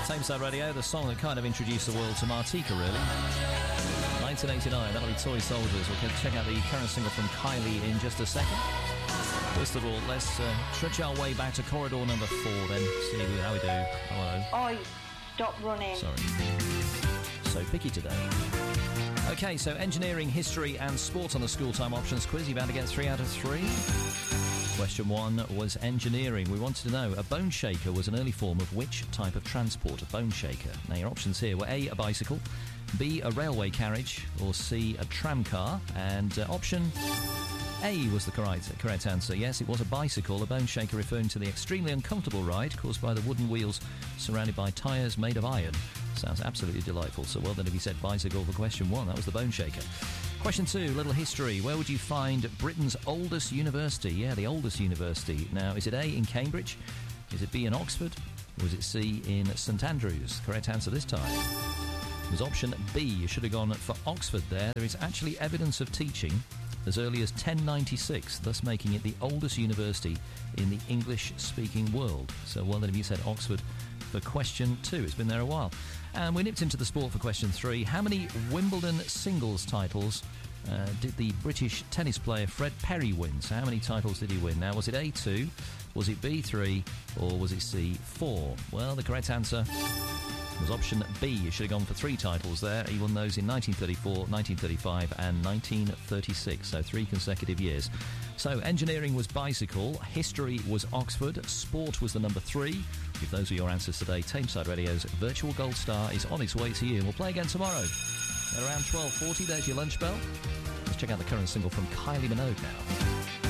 Tameside Radio, the song that kind of introduced the world to Martika, really. 1989, that'll be Toy Soldiers. We'll check out the current single from Kylie in just a second. First of all, let's stretch our way back to corridor number 4 then, see how we do. Hello. Oi, stop running. Sorry. So picky today. OK, so engineering, history and sport on the school time options quiz. You're bound to get 3 out of 3. Question 1 was engineering. We wanted to know, a bone shaker was an early form of which type of transport? A bone shaker. Now, your options here were A, a bicycle, B, a railway carriage, or C, a tram car. And option A was the correct answer. Yes, it was a bicycle, a bone shaker referring to the extremely uncomfortable ride caused by the wooden wheels surrounded by tyres made of iron. Sounds absolutely delightful. So well done if you said bicycle for question 1. That was the bone shaker. Question 2, little history. Where would you find Britain's oldest university? Yeah, the oldest university. Now, is it A, in Cambridge? Is it B, in Oxford? Or is it C, in St Andrews? Correct answer this time was option B. You should have gone for Oxford there. There is actually evidence of teaching as early as 1096, thus making it the oldest university in the English-speaking world. So well done if you said Oxford for question 2. It's been there a while. And we nipped into the sport for question 3. How many Wimbledon singles titles did the British tennis player Fred Perry win? So how many titles did he win? Now, was it A2, was it B3, or was it C4? Well, the correct answer was option B. You should have gone for 3 titles there. He won those in 1934, 1935 and 1936, so 3 consecutive years. So engineering was bicycle, history was Oxford, sport was the number 3. If those were your answers today, Tameside Radio's virtual gold star is on its way to you, and we'll play again tomorrow at around 12:40. There's your lunch bell. Let's check out the current single from Kylie Minogue now.